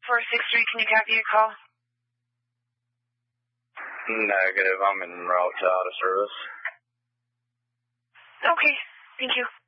463, can you copy your call? Negative, I'm en route to out of service. Okay, thank you.